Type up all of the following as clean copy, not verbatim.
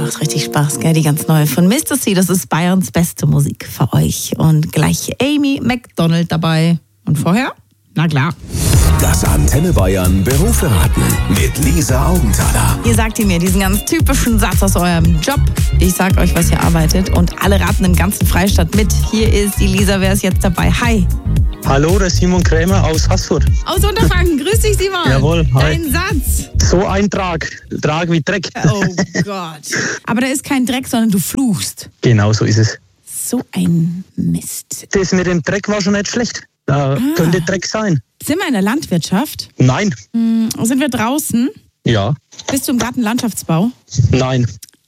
macht richtig Spaß, gell? Die ganz neue von Mr. C. Das ist Bayerns beste Musik für euch. Und gleich Amy Macdonald dabei. Und vorher? Na klar. Das Antenne Bayern Berufsverraten mit Lisa Augenthaler. Ihr sagt mir diesen ganz typischen Satz aus eurem Job. Ich sag euch, was ihr arbeitet. Und alle raten im ganzen Freistaat mit. Hier ist die Lisa, wer ist jetzt dabei? Hi. Hallo, der Simon Krämer aus Haßfurt. Aus Unterfranken. Grüß dich, Simon. Jawohl, hi. Dein Satz. So ein Trag wie Dreck. Oh Gott. Aber da ist kein Dreck, sondern du fluchst. Genau so ist es. So ein Mist. Das mit dem Dreck war schon nicht schlecht. Da könnte Dreck sein. Sind wir in der Landwirtschaft? Nein. Sind wir draußen? Ja. Bist du im Gartenlandschaftsbau? Nein.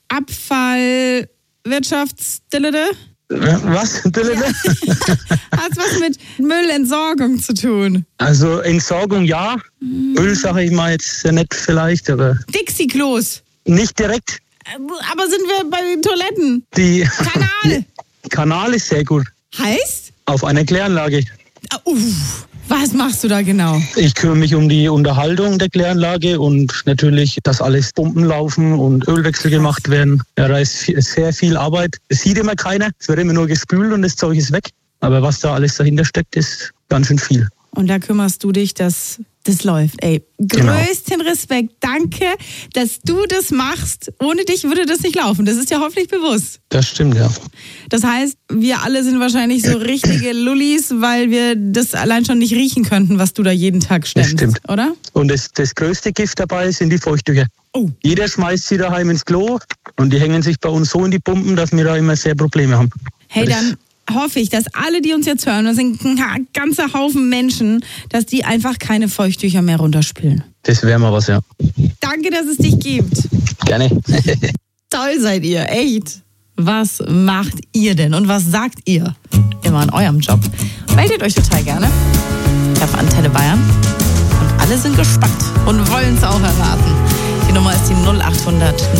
Abfallwirtschaftsdillede? Was? Hat was mit Müllentsorgung zu tun? Also Entsorgung ja. Müll sage ich mal jetzt nicht vielleicht, aber Dixie-Klos. nicht direkt. Aber sind wir bei den Toiletten? Die Kanal. Kanal ist sehr gut. Heißt? Auf einer Kläranlage. Was machst du da genau? Ich kümmere mich um die Unterhaltung der Kläranlage und natürlich, dass alles Pumpen laufen und Ölwechsel gemacht werden. Ja, da ist sehr viel Arbeit. Es sieht immer keiner. Es wird immer nur gespült und das Zeug ist weg. Aber was da alles dahinter steckt, ist ganz schön viel. Und da kümmerst du dich, dass das läuft. Ey, Genau. größten Respekt. Danke, dass du das machst. Ohne dich würde das nicht laufen. Das ist ja hoffentlich bewusst. Das stimmt, ja. Das heißt, wir alle sind wahrscheinlich so richtige Lullis, weil wir das allein schon nicht riechen könnten, was du da jeden Tag stemmst, stimmt. oder? Und das größte Gift dabei sind die Feuchttücher. Oh. Jeder schmeißt sie daheim ins Klo und die hängen sich bei uns so in die Pumpen, dass wir da immer sehr Probleme haben. Hey, Das- dann hoffe ich, dass alle, die uns jetzt hören, das sind ein ganzer Haufen Menschen, dass die einfach keine Feuchttücher mehr runterspülen. Das wäre mal was, ja. Danke, dass es dich gibt. Gerne. Toll seid ihr, echt. Was macht ihr denn und was sagt ihr immer an eurem Job? Meldet euch total gerne. Ich habe Antenne Bayern und alle sind gespannt und wollen es auch erraten. Die Nummer ist die 0800